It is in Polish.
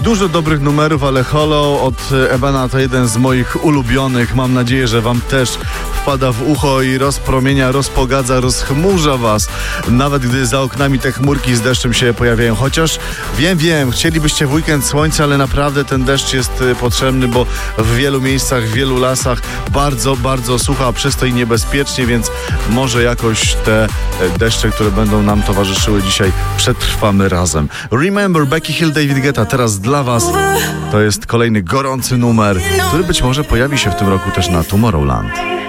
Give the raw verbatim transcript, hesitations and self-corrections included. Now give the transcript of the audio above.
Dużo dobrych numerów, ale Hollow od Ebena to jeden z moich ulubionych. Mam nadzieję, że wam też wpada w ucho i rozpromienia, rozpogadza, rozchmurza was. Nawet gdy za oknami te chmurki z deszczem się pojawiają. Chociaż wiem, wiem, chcielibyście w weekend słońca, ale naprawdę ten deszcz jest potrzebny, bo w wielu miejscach, w wielu lasach bardzo, bardzo sucho, a przez to i niebezpiecznie, więc może jakoś te deszcze, które będą nam towarzyszyły dzisiaj, przetrwamy razem. Remember, Becky Hill, David Guetta, teraz dla was. To jest kolejny gorący numer, który być może pojawi się w tym roku też na Tomorrowland.